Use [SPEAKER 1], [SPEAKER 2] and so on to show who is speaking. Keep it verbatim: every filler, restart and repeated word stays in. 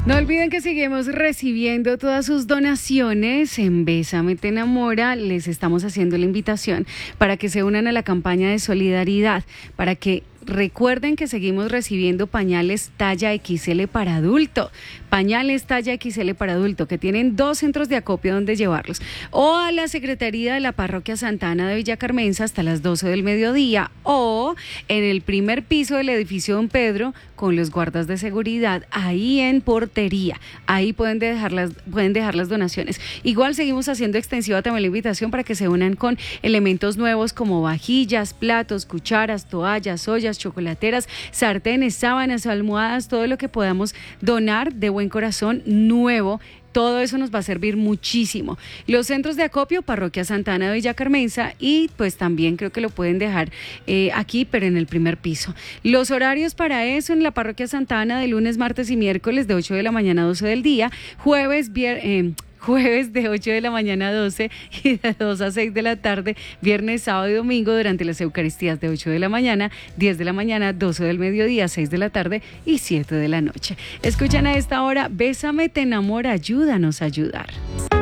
[SPEAKER 1] No olviden que seguimos recibiendo todas sus donaciones en Bésame Te Enamora. Les estamos haciendo la invitación para que se unan a la campaña de solidaridad, para que recuerden que seguimos recibiendo pañales talla equis ele para adulto, pañales talla equis ele para adulto, que tienen dos centros de acopio donde llevarlos, o a la Secretaría de la Parroquia Santa Ana de Villa Carmenza hasta las doce del mediodía, o en el primer piso del edificio Don Pedro con los guardas de seguridad, ahí en portería, ahí pueden dejar las, pueden dejar las donaciones. Igual seguimos haciendo extensiva también la invitación para que se unan con elementos nuevos como vajillas, platos, cucharas, toallas, ollas, chocolateras, sartenes, sábanas, almohadas, todo lo que podamos donar de buen corazón nuevo. Todo eso nos va a servir muchísimo. Los centros de acopio, Parroquia Santa Ana de Villa Carmenza, y pues también creo que lo pueden dejar eh, aquí, pero en el primer piso. Los horarios para eso en la Parroquia Santa Ana de lunes, martes y miércoles de ocho de la mañana a doce del día, jueves, viernes... Eh, Jueves de ocho de la mañana a doce y de dos a seis de la tarde, viernes, sábado y domingo durante las Eucaristías de ocho de la mañana, diez de la mañana, doce del mediodía, seis de la tarde y siete de la noche. Escuchan a esta hora Bésame Te Enamora, ayúdanos a ayudar.